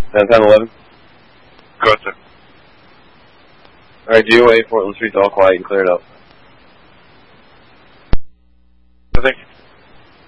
10-11. Go ahead, sir. Alright, GOA, Portland Street's all quiet and cleared up. Thank you.